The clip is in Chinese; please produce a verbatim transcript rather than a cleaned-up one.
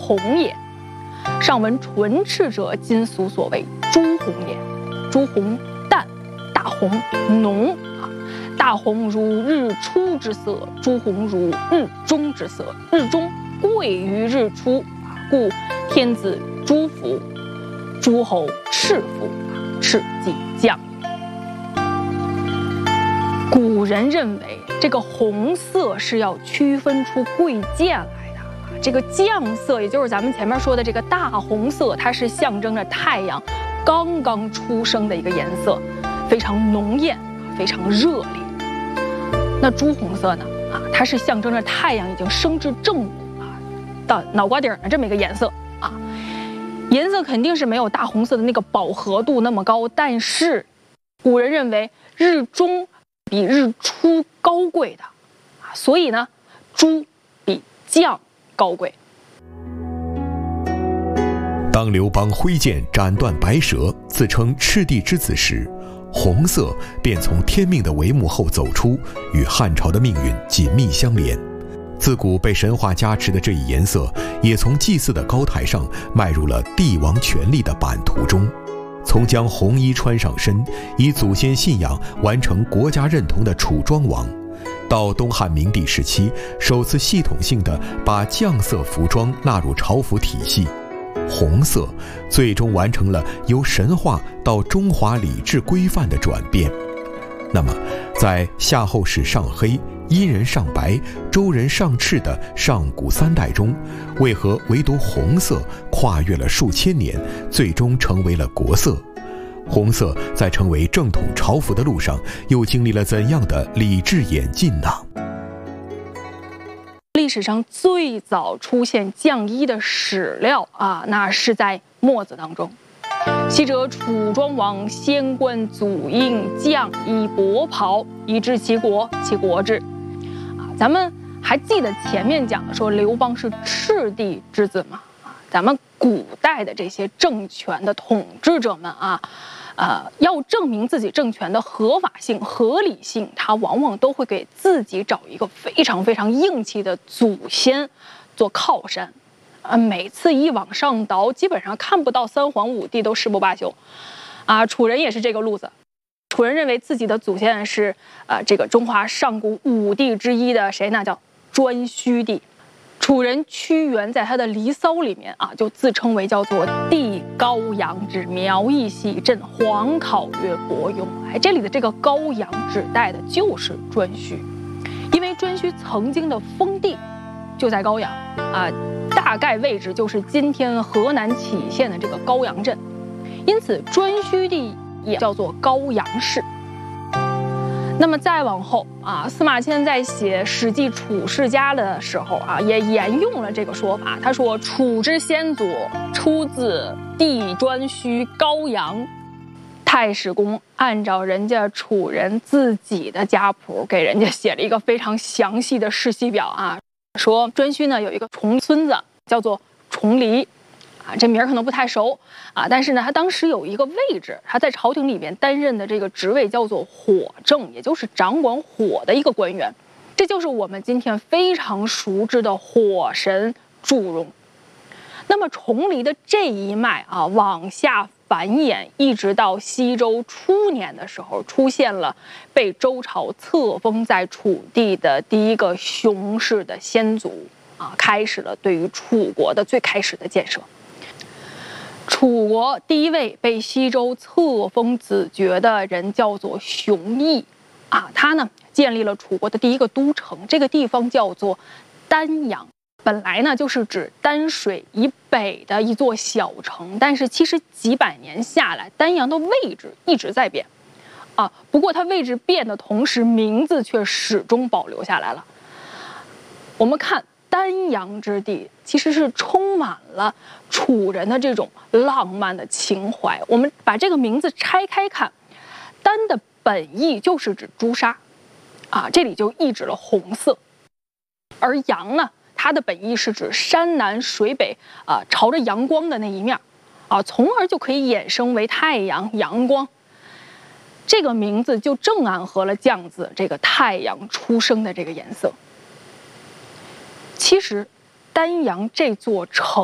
红也。上闻唇赤者，今俗所谓朱红也。朱红淡，大红浓啊，大红如日出之色，朱红如日中之色。日中贵于日出啊，故天子朱服，诸侯赤服，赤即将也。古人认为这个红色是要区分出贵贱来。这个绛色，也就是咱们前面说的这个大红色，它是象征着太阳刚刚出生的一个颜色，非常浓艳，非常热烈。那朱红色呢？啊，它是象征着太阳已经升至正午啊，到脑瓜顶的这么一个颜色啊。颜色肯定是没有大红色的那个饱和度那么高，但是古人认为日中比日出高贵的啊，所以呢，朱比绛高贵。 当刘邦挥剑斩断白蛇，自称赤帝之子时，红色便从天命的帷幕后走出，与汉朝的命运紧密相连。自古被神话加持的这一颜色，也从祭祀的高台上迈入了帝王权力的版图中。从将红衣穿上身，以祖先信仰完成国家认同的楚庄王，到东汉明帝时期首次系统性的把绛色服装纳入朝服体系，红色最终完成了由神话到中华礼制规范的转变。那么在夏后氏上黑、殷人上白、周人上赤的上古三代中，为何唯独红色跨越了数千年，最终成为了国色？红色在成为正统朝服的路上，又经历了怎样的礼制演进呢？ 历史上最早出现绛衣的史料啊，那是在《墨子》当中。昔者楚庄王先冠祖印绛衣薄袍，以治其国，其国之。啊，咱们还记得前面讲的说刘邦是赤帝之子吗？啊，咱们古代的这些政权的统治者们啊。呃，要证明自己政权的合法性、合理性，他往往都会给自己找一个非常非常硬气的祖先做靠山。啊，每次一往上倒，基本上看不到三皇五帝都誓不罢休。啊，楚人也是这个路子。楚人认为自己的祖先是呃这个中华上古五帝之一的谁呢？叫颛顼帝。楚人屈原在他的《离骚》里面啊，就自称为叫做帝高阳之苗裔系镇黄考曰伯庸。哎，这里的这个高阳指代的就是颛顼，因为颛顼曾经的封地就在高阳啊，大概位置就是今天河南杞县的这个高阳镇，因此颛顼帝也叫做高阳氏。那么再往后啊，司马迁在写《史记·楚世家》的时候啊，也沿用了这个说法。他说：“楚之先祖出自帝颛顼高阳。”太史公按照人家楚人自己的家谱，给人家写了一个非常详细的世系表啊，说颛顼呢有一个重孙子叫做重黎。啊，这名儿可能不太熟啊，但是呢，他当时有一个位置，他在朝廷里边担任的这个职位叫做火正，也就是掌管火的一个官员，这就是我们今天非常熟知的火神祝融。那么重黎的这一脉啊，往下繁衍，一直到西周初年的时候，出现了被周朝册封在楚地的第一个熊氏的先祖啊，开始了对于楚国的最开始的建设。楚国第一位被西周册封子爵的人叫做熊绎啊，他呢建立了楚国的第一个都城，这个地方叫做丹阳。本来呢就是指丹水以北的一座小城，但是其实几百年下来，丹阳的位置一直在变啊。不过它位置变的同时，名字却始终保留下来了。我们看丹阳之地其实是充满了楚人的这种浪漫的情怀。我们把这个名字拆开看，丹的本意就是指朱砂啊，这里就意指了红色。而阳呢，它的本意是指山南水北啊，朝着阳光的那一面啊，从而就可以衍生为太阳、阳光。这个名字就正暗合了绛字这个太阳出生的这个颜色。其实丹阳这座城